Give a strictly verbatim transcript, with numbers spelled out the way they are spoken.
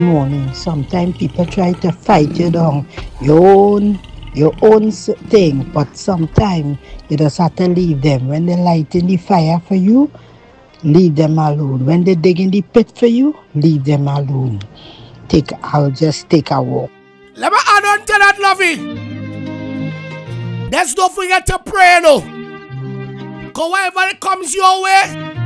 morning. Sometimes people try to fight you down. Your own your own s- thing, but sometimes you just have to leave them. When they lighting the fire for you, leave them alone. When they digging the pit for you, leave them alone. Take I'll just take a walk. Let me add on to that, Lovey. Let's don't forget to pray, no. Cause whatever it comes your way,